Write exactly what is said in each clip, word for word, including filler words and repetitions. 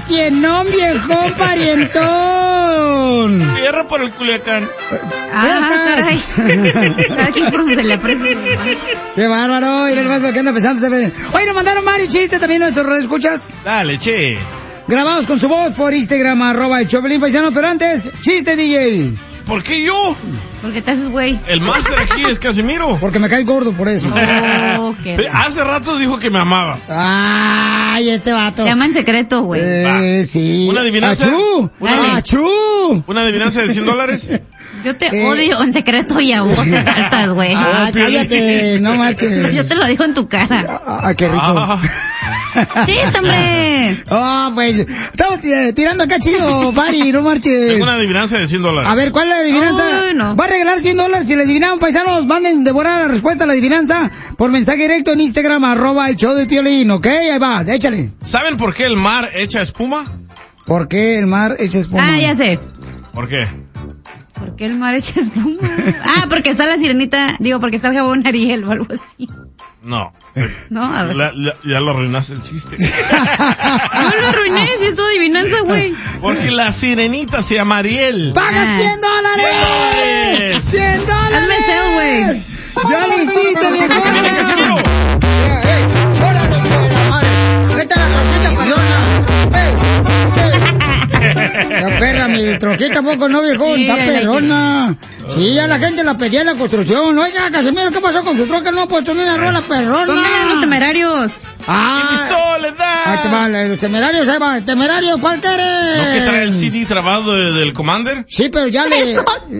cienón, viejón, parientón! Fierro por el Culiacán. Ah, caray. Aquí por donde le aprecio. ¡Qué bárbaro! Mira nomás lo que anda pensando. Oye, nos mandaron Mario Chiste también nuestros radioescuchas. Dale, che. Grabados con su voz por Instagram, arroba el Choplin Paisano. Pero antes, chiste, D J. ¿Por qué yo? Porque te haces güey. El máster aquí es Casimiro. Porque me cae gordo, por eso. Oh, qué Hace rato dijo que me amaba. Ay, este vato. Te ama en secreto, güey. Eh, sí. ¿Una adivinanza? ¡Achú! Una, ¡Achú! ¿Una adivinanza de cien dólares? Yo te Eh. odio en secreto y a voces altas, güey. Ah, cállate, no marches. Yo te lo digo en tu cara. Ah, qué rico. Ah. ¡Chiste, hombre! Ah, pues, estamos eh, tirando acá chido, Pari, no marches. Tengo una adivinanza de cien dólares. A ver, ¿cuál es la adivinanza? Uy, no. Va a regalar cien dólares si le adivinaron, paisanos. Manden devorar la respuesta a la adivinanza por mensaje directo en Instagram, arroba el show de Piolín, ¿ok? Ahí va, échale. ¿Saben por qué el mar echa espuma? ¿Por qué el mar echa espuma? Ah, ya sé. ¿Por qué? ¿Por qué el mar echa espuma? Ah, porque está la sirenita, digo, porque está el jabón Ariel o algo así. No. No, a ver. La- la- ya lo arruinaste el chiste. No lo arruiné, si es tu adivinanza, güey. Porque la sirenita se llama Ariel. ¡Paga Ah. cien dólares! dólares! ¡cien dólares! Hazme sell, güey. ¡Ya lo hiciste, Viene Casimiro. viejona! ¡Ey! ¡Órale, hijo de la madre! ¡Vete a la troquita, perrona! ¡Ey! ¡Ey! La perra, mi troquita poco no, viejón, Sí, está la perrona. Sí, ya la gente la pedía en la construcción. Oiga, Casimiro, ¿qué pasó con su troca? No ha puesto ni una rola perrona. Pónganle los temerarios. Ah, ¡Mi soledad! ahí te va, los temerarios, ahí va. ¿Temerario cuál quieres? ¿No que trae el C D trabado de- del Commander? Sí, pero ya le...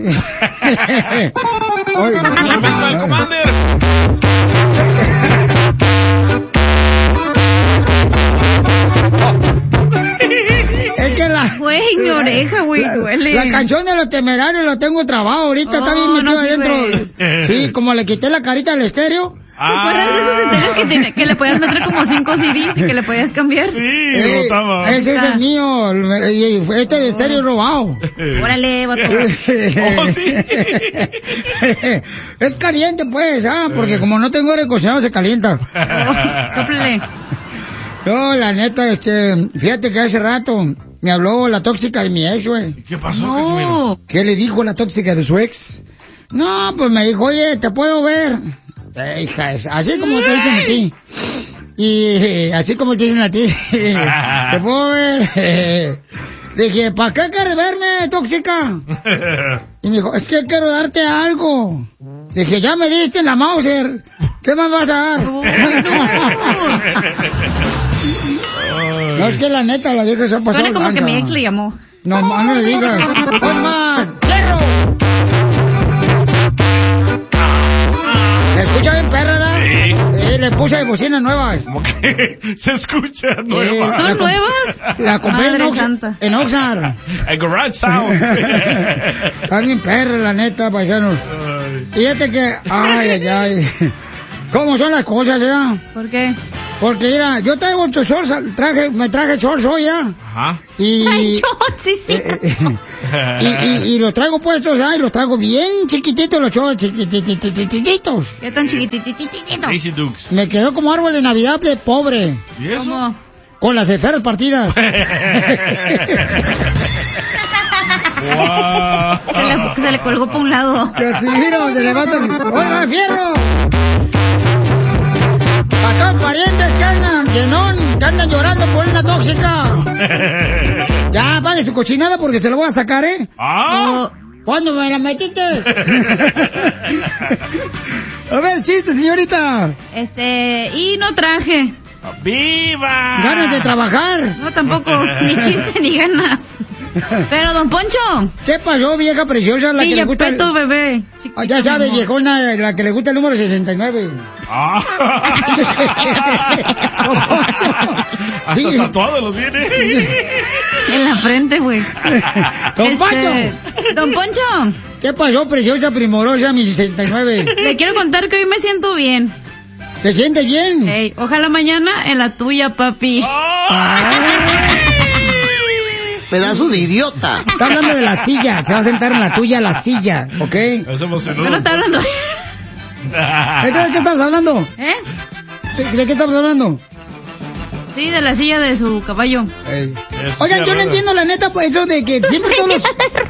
Oye, ¡La mesa del Commander! es que la... Güey, mi oreja, güey, duele. La canción de los temerarios la tengo trabado ahorita, está bien Oh, metido no adentro. sirve. Sí, como le quité la carita al estéreo. ¿Te acuerdas de esos enteros que, tiene- que le podías meter como cinco C Ds y que le podías cambiar? Sí, Eh, rotaba. ese es el mío, el- y este de estéreo robado. Órale, vato. Oh, sí. Es caliente, pues, ah, porque como no tengo aire acondicionado se calienta. Oh, sóplele. No, la neta, este, fíjate que hace rato me habló la tóxica de mi ex, güey. ¿Qué pasó, Casimiro? No. ¿Qué le dijo la tóxica de su ex? No, pues me dijo, oye, ¿te puedo ver? Eh, hija, es- así como te dicen a ti. Y eh, así como te dicen a ti. ¿Te puedo ver? Dije, ¿para qué quieres verme, tóxica? Y me dijo, es que quiero darte algo. Dije, ya me diste en la Mauser. ¿Qué más vas a dar? Uy, no. No, es que la neta, la vieja se ha pasado. Suena como que lanza. mi ex le llamó. No, no, no le digas. ¡Oye más! ¡Fierro! ¿Se escucha bien, perra, verdad? Sí. Eh, le puse bocinas nuevas. Como que se escucha nueva. Eh, ¿Son la com- nuevas? La compré en, Madre Ox- santa. en Oxnard. El Garage Sound. Está bien perra, la neta, paisanos. Ay. Fíjate que... Ay, ay, ay. ¿Cómo son las cosas, ya? ¿Por qué? Porque, mira, yo traigo estos shorts, traje, me traje shorts hoy, ya. Ajá. Y... Ay, shorts, sí, sí. eh, eh, y, y, y los traigo puestos, ya, y los traigo bien chiquititos, los shorts, chiquitititos. ¿Qué tan chiquitititito? Daisy Dukes. Me quedó como árbol de Navidad de pobre, ¿Y eso? ¿Cómo? con las esferas partidas. Wow. Se le, se le colgó por un lado. Casimiro, se levanta. ¡Oiga, fierro! Para todos los parientes que andan, llenón, que andan llorando por una tóxica. Ya, pague su cochinada porque se lo voy a sacar, ¿eh? Ah. Oh, ¿Cuándo me la metiste? A ver, chiste, señorita. este, y no traje. ¡Viva! Ganas de trabajar. No, tampoco, ni chiste ni ganas. Pero, don Poncho, ¿Qué pasó, vieja preciosa? La que le Villa gusta el... Peto, bebé. Ah, ya sabe, viejona, la que le gusta el número sesenta y nueve. Ah. Hasta Sí. tatuado lo tiene. En la frente, güey. Don Este, Poncho. Don Poncho, ¿Qué pasó, preciosa primorosa, mi sesenta y nueve? le quiero contar que hoy me siento bien. ¿Te sientes bien? Ey, ojalá mañana en la tuya, papi. Pedazo de idiota. Está hablando de la silla. Se va a sentar en la tuya, la silla, ¿ok? Eso emocionó. Yo no está hablando. Entonces, ¿de qué estamos hablando? ¿Eh? ¿De, de qué estamos hablando? Sí, de la silla de su caballo. Ey. Es Oigan, yo no ruedas. entiendo la neta, pues eso de que siempre todos los...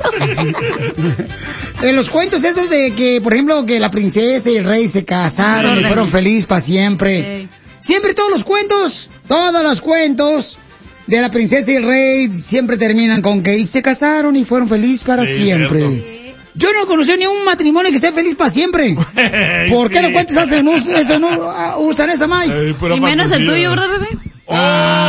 de los cuentos esos de que, por ejemplo, que la princesa y el rey se casaron y fueron felices para siempre. Ey. Siempre todos los cuentos, todos los cuentos de la princesa y el rey siempre terminan con que y se casaron y fueron felices para Sí, siempre. cierto. Yo no conocí ni un matrimonio que sea feliz para siempre. ¿Por qué Sí. los cuentos hacen us- eso, no, ah, usan esa más? Ey, pura Y menos el fantasía. tuyo, ¿verdad, bebé? Oh.